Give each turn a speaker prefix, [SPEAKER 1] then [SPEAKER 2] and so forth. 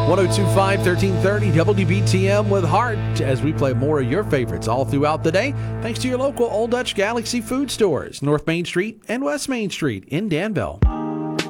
[SPEAKER 1] 1025 1330 WBTM with Heart as we play more of your favorites all throughout the day. Thanks to your local Old Dutch Galaxy food stores, North Main Street and West Main Street in Danville.